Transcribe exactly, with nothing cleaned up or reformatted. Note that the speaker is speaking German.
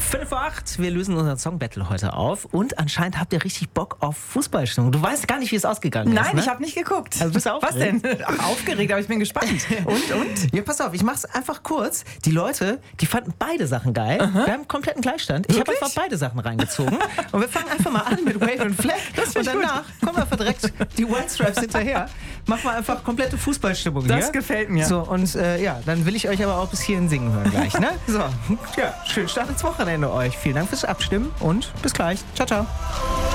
fünf vor acht, wir lösen unseren Song-Battle heute auf und anscheinend habt ihr richtig Bock auf Fußballstimmung. Du weißt gar nicht, wie es ausgegangen Nein, ist, ne? ich habe nicht geguckt. Also bist du aufgeregt? Was denn? Ach, aufgeregt, aber ich bin gespannt. Und, und? Ja, pass auf, ich mach's einfach kurz. Die Leute, die fanden beide Sachen geil. Aha. Wir haben kompletten Gleichstand. Ich habe Wirklich? einfach beide Sachen reingezogen. Und wir fangen einfach mal an mit Wave and Flag. Das und find ich danach kommen einfach direkt die White Stripes hinterher. Machen wir einfach komplette Fußballstimmung hier. Das gefällt mir. So, und äh, ja, dann will ich euch aber auch bis hierhin singen hören gleich, ne? So, ja, schönen Start ins Wochenende euch. Vielen Dank fürs Abstimmen und bis gleich. Ciao, ciao.